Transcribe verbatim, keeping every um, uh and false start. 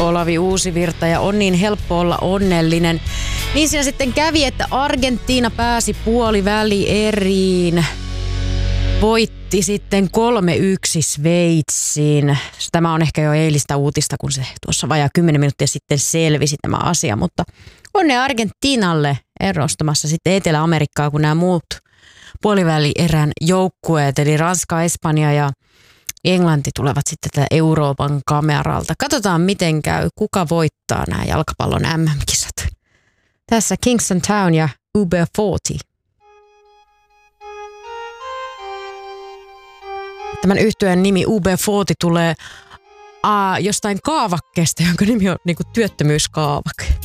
Olavi Uusivirta ja on niin helppo olla onnellinen. Niin siinä sitten kävi, että Argentiina pääsi puoliväli eriin. Voitti sitten kolme yksi Sveitsiin. Tämä on ehkä jo eilistä uutista, kun se tuossa vajaa kymmenen minuuttia sitten selvisi tämä asia, mutta onnea Argentiinalle erostamassa sitten Etelä-Amerikkaa, kun nämä muut puolivälierän joukkueet, eli Ranska, Espanja ja Englanti tulevat sitten tätä Euroopan kameralta. Katsotaan miten käy, kuka voittaa nämä jalkapallon äm äm-kisat. Tässä Kingston Town ja U B neljäkymmentä. Tämän yhtyeen nimi U B neljäkymmentä tulee aa, jostain kaavakkeesta, jonka nimi on niinku työttömyyskaavake.